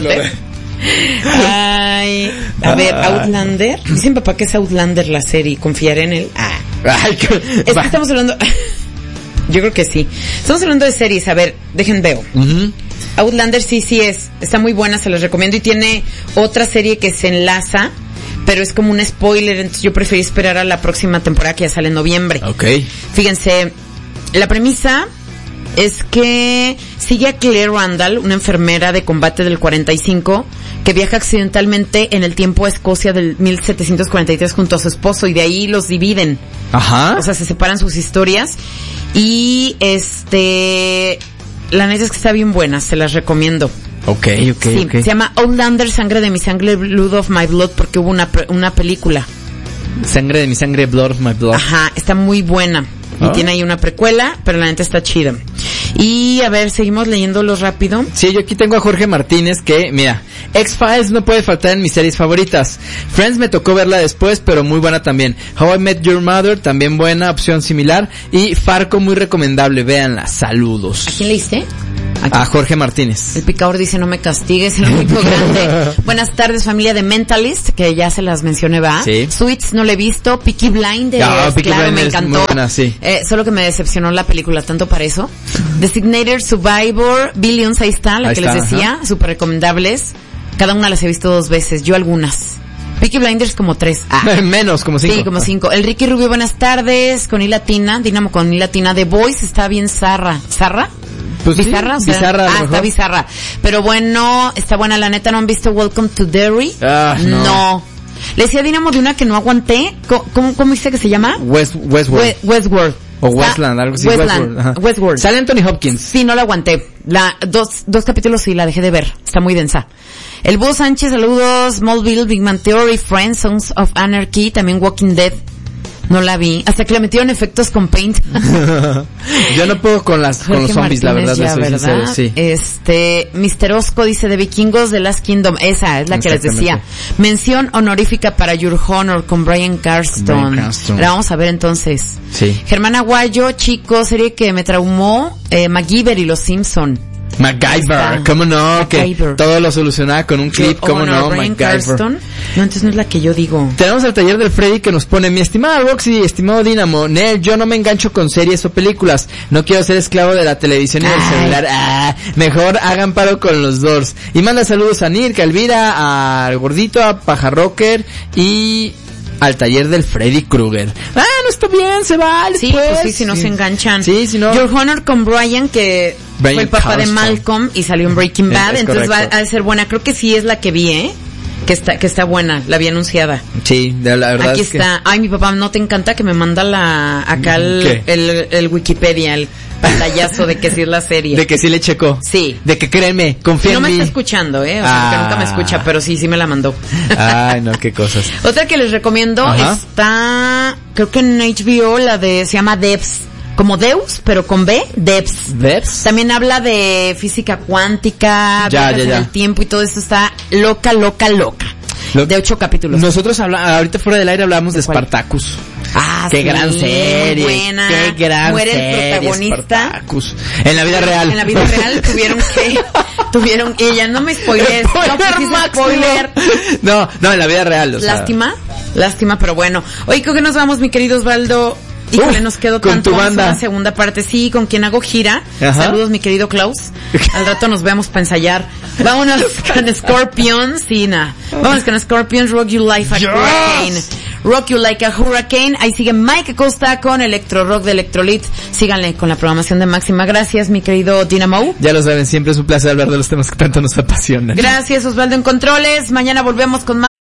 fuerte. Ay, a ver, Outlander. Dicen papá que es Outlander la serie. Confiaré en él. Es que estamos hablando. Yo creo que sí. Estamos hablando de series. A ver, veo. Outlander sí está muy buena, se las recomiendo. Y tiene otra serie que se enlaza, pero es como un spoiler, entonces yo preferí esperar a la próxima temporada que ya sale en noviembre. Okay. Fíjense, la premisa es que sigue a Claire Randall, una enfermera de combate del 45, que viaja accidentalmente en el tiempo a Escocia del 1743 junto a su esposo, y de ahí los dividen. Ajá. O sea, se separan sus historias. Y la neta es que está bien buena, se las recomiendo. Okay. Se llama Outlander, Sangre de mi sangre, Blood of my blood, porque hubo una película. Sangre de mi sangre, Blood of my blood. Ajá, está muy buena. Y tiene ahí una precuela, pero la neta está chida. Y a ver, seguimos leyéndolos rápido. Sí, yo aquí tengo a Jorge Martínez que, mira, X-Files no puede faltar en mis series favoritas. Friends me tocó verla después, pero muy buena también. How I Met Your Mother, también buena, opción similar. Y Farco, muy recomendable, véanla. Saludos. ¿A quién leíste? A Jorge Martínez. El picador dice, no me castigues, el único grande. Buenas tardes, familia de Mentalist, que ya se las mencioné, ¿va? Sí. Suits no le he visto. Peaky Blinders, claro, me encantó. Buena, sí. Solo que me decepcionó la película, tanto para eso. Designated Survivor, Billions, ahí está, la que les decía, súper recomendables. Cada una las he visto 2 veces, yo algunas. Peaky Blinders como 3. Menos, como 5. Sí, como 5. El Ricky Rubio, buenas tardes, con I latina, Dinamo con I latina. The Voice está bien zarra. ¿Zarra? Pues ¿Bizarra? Sí, bizarra. Está bizarra. Pero bueno, está buena, la neta. ¿No han visto Welcome to Derry? No. Le decía a Dinamo de una que no aguanté. ¿Cómo dice que se llama? Westworld. Westworld. O Westland, algo así. Westworld. Sale Anthony Hopkins. Sí, no la aguanté. Dos capítulos sí la dejé de ver. Está muy densa. El Búho Sánchez, saludos. Smallville, Big Man Theory, Friends, Sons of Anarchy, también Walking Dead. No la vi. Hasta que le metieron efectos con Paint. Yo no puedo con los zombies, Martínez, la verdad. Ya, ¿verdad? Sí. Mr. Osco dice de Vikingos, The Last Kingdom. Esa es la que les decía. Mención honorífica para Your Honor con Bryan Cranston. La vamos a ver entonces. Sí. Germán Aguayo, chicos, serie que me traumó, MacGyver y Los Simpson. MacGyver, ¿cómo no? MacGyver. Que todo lo solucionaba con un clip, ¿cómo no? MacGyver. No, entonces no es la que yo digo. Tenemos al taller del Freddy que nos pone: mi estimada Roxy, estimado Dinamo, Nel, yo no me engancho con series o películas. No quiero ser esclavo de la televisión y del celular. Mejor hagan paro con los Doors. Y manda saludos a Nirka, a Elvira, al Gordito, a Pajarrocker y al taller del Freddy Krueger. No está bien, se va después. Sí, pues sí, si no se enganchan. Sí, si no. Your Honor con Brian, que fue el papá de Malcolm y salió en Breaking Bad, entonces va a ser buena. Creo que sí es la que vi, que está buena, la vi anunciada. Sí, la verdad. Aquí está. Ay, mi papá, ¿no te encanta que me manda acá el Wikipedia, el pantallazo de que sí es la serie? De que sí le checó. Sí. De que créeme, confía en mí. No me está escuchando, o sea, que nunca me escucha, pero sí me la mandó. Ay, no, qué cosas. Otra que les recomiendo está, creo que en HBO, se llama Devs. Como Deus, pero con B, Devs. ¿Devs? También habla de física cuántica, viajes en el tiempo y todo eso está loca. De 8 capítulos. Nosotros ahorita fuera del aire hablábamos de Spartacus. Qué gran serie. Buena. Qué gran Muere serie. El protagonista. Spartacus. En la vida real. En la vida real tuvieron y ya no me spoilees. Spoiler. No, en la vida real. Lástima, pero bueno. Oye, ¿con qué nos vamos, mi querido Osvaldo? Híjole, nos quedó con tanto. Tu banda. La segunda parte, sí, con quien hago gira. Saludos, mi querido Klaus. Al rato nos vemos para ensayar. Vámonos con Scorpions. Sí, vámonos con Scorpions, Rock You Like a Hurricane. Rock You Like a Hurricane. Ahí sigue Mike Acosta con Electro Rock de Electrolit. Síganle con la programación de Máxima. Gracias, mi querido Dinamo. Ya lo saben, siempre es un placer hablar de los temas que tanto nos apasionan. Gracias, Osvaldo en Controles. Mañana volvemos con más.